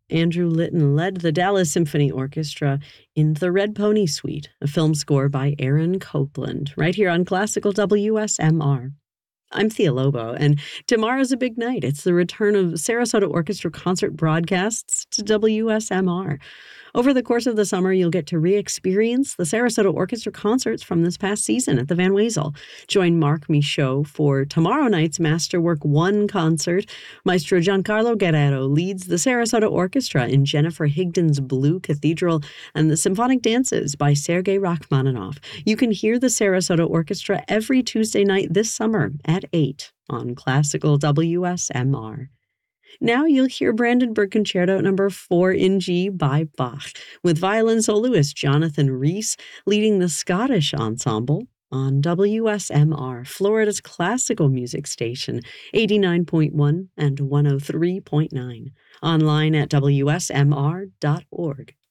Andrew Litton led the Dallas Symphony Orchestra in The Red Pony Suite, a film score by Aaron Copland, right here on Classical WSMR. I'm Thea Lobo, and tomorrow's a big night. It's the return of Sarasota Orchestra concert broadcasts to WSMR. Over the course of the summer, you'll get to re-experience the Sarasota Orchestra concerts from this past season at the Van Wezel. Join Mark Michaud for tomorrow night's Masterwork 1 concert. Maestro Giancarlo Guerrero leads the Sarasota Orchestra in Jennifer Higdon's Blue Cathedral and the Symphonic Dances by Sergei Rachmaninoff. You can hear the Sarasota Orchestra every Tuesday night this summer at 8 on Classical WSMR. Now you'll hear Brandenburg Concerto No. 4 in G by Bach, with violin soloist Jonathan Rees leading the Scottish Ensemble on WSMR, Florida's classical music station, 89.1 and 103.9. Online at WSMR.org.